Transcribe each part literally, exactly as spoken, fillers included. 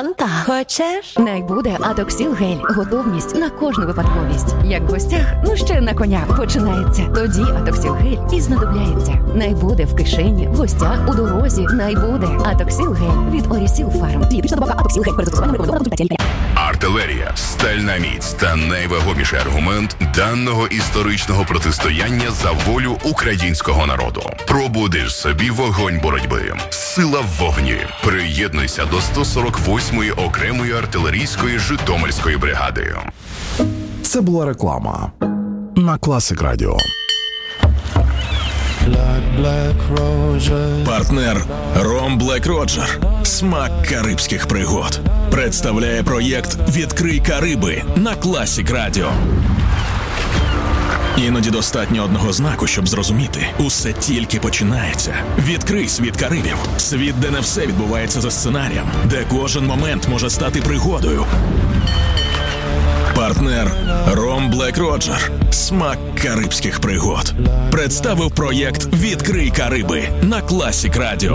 Фанта. Хочеш? Найбуде Атоксіл гель. Готовність на кожну випадковість. Як в гостях, ну ще на коня починається. Тоді Атоксіл гель і знадобляється. Найбуде в кишені, в гостях, у дорозі. Найбуде Атоксіл гель від Орісіл Фарм. Дієтична добавка Атоксіл гель. Перед застосуванням рекомендовано консультація лікаря. Артилерія, стальна міць та найвагоміший аргумент даного історичного протистояння за волю українського народу. Пробудиш собі вогонь боротьби. Сила в вогні. Приєднуйся до сто сорок восьмої окремої артилерійської Житомирської бригади. Це була реклама на Класик Радіо. Партнер Ром Блек Роджер. Смак карибських пригод. Представляє проєкт «Відкрий Кариби» на Класик Радіо. Іноді достатньо одного знаку, щоб зрозуміти. Усе тільки починається. Відкрий світ Карибів. Світ, де не все відбувається за сценарієм. Де кожен момент може стати пригодою. Партнер Ром Блек Роджер. Смак карибських пригод. Представив проєкт «Відкрий Кариби» на Класик Радіо.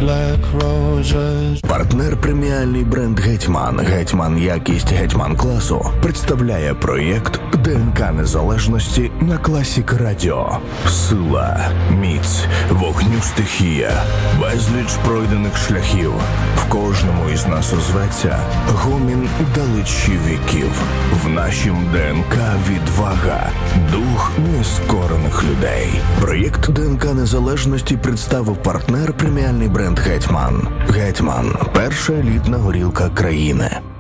Партнер преміальний бренд «Гетьман». «Гетьман» якість «Гетьман» класу представляє проєкт «ДНК незалежності» на Класик Радіо. Сила, міць, вогню стихія, безліч пройдених шляхів. В кожному із нас озветься гомін далечі віків. В нашім ДНК відвага, дух нескорених людей. Проєкт «ДНК незалежності» представив партнер преміальний бренд «Гетьман». «Гетьман» – перша елітна горілка країни.